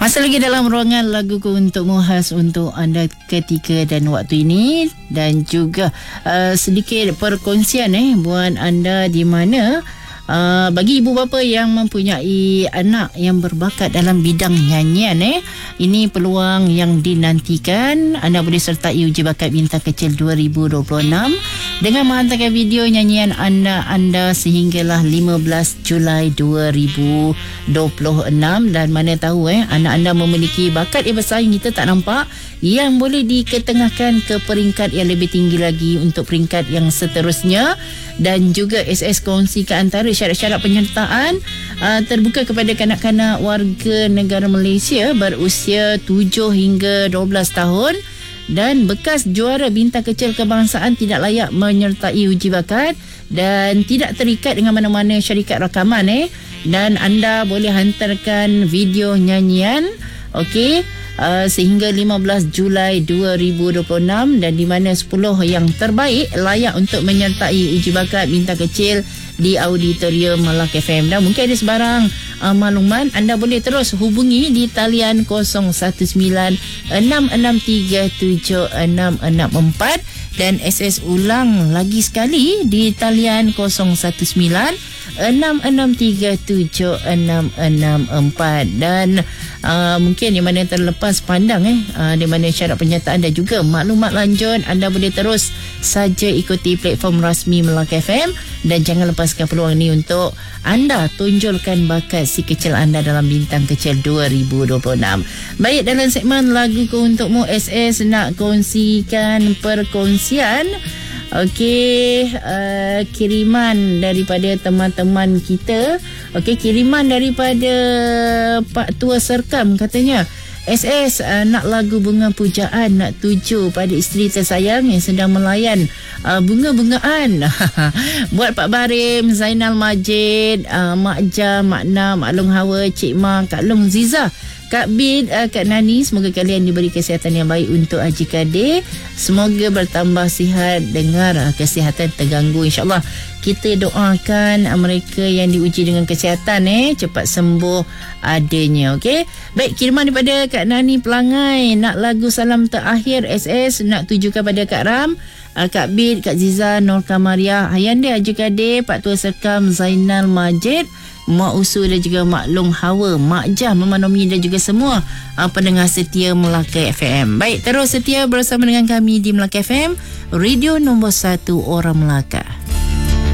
Masih lagi dalam ruangan laguku untukmu, khas untuk anda ketika dan waktu ini, dan juga sedikit perkongsian buat anda di mana bagi ibu bapa yang mempunyai anak yang berbakat dalam bidang nyanyian, ini peluang yang dinantikan. Anda boleh sertai uji bakat bintang kecil 2026 dengan menghantarkan video nyanyian anda sehinggalah 15 Julai 2026. Dan mana tahu anak anda memiliki bakat yang besar yang kita tak nampak, yang boleh diketengahkan ke peringkat yang lebih tinggi lagi untuk peringkat yang seterusnya. Dan juga SS kongsikan antara syarat-syarat penyertaan terbuka kepada kanak-kanak warga negara Malaysia berusia 7 hingga 12 tahun dan bekas juara bintang kecil kebangsaan tidak layak menyertai uji bakat dan tidak terikat dengan mana-mana syarikat rakaman. Dan anda boleh hantarkan video nyanyian sehingga 15 Julai 2026, dan di mana 10 yang terbaik layak untuk menyertai uji bakat bintang kecil di auditorium Melaka FM. Dan mungkin ada sebarang makluman, anda boleh terus hubungi di talian 019-663-7664 dan SS ulang lagi sekali di talian 019-663-7664. Dan mungkin di mana terlepas pandang di mana syarat penyertaan dan juga maklumat lanjut, anda boleh terus saja ikuti platform rasmi Melaka FM dan jangan lepaskan peluang ini untuk anda tonjolkan bakat si kecil anda dalam bintang kecil 2026. Baik, dalam segmen laguku untukmu, SS nak kongsikan perkongsian kiriman daripada teman-teman kita. Kiriman daripada Pak Tua Serkam, katanya SS nak lagu bunga pujaan nak tuju pada isteri tersayang yang sedang melayan bunga-bungaan. Buat Pak Barim, Zainal Majid, Mak Jam, Mak Nam, Mak Long Hawa, Cik Ma, Kak Long Ziza, Kak Bid, Kak Nani. Semoga kalian diberi kesihatan yang baik untuk Haji Kadir. Semoga bertambah sihat. Dengar kesihatan terganggu, InsyaAllah kita doakan mereka yang diuji dengan kesihatan cepat sembuh adanya. Baik, kiriman daripada Kak Nani Pelangai, nak lagu salam terakhir SS nak tujukan pada Kak Ram, Kak Bid, Kak Ziza, Nur Kamaria, Hayande, Haji Kadir, Pak Tua Serkam, Zainal Majid, Mak Usu dan juga Mak Long Hawa, Mak Jah, Mama Nomi dan juga semua pendengar setia Melaka FM. Baik, terus setia bersama dengan kami di Melaka FM, radio nombor 1 orang Melaka.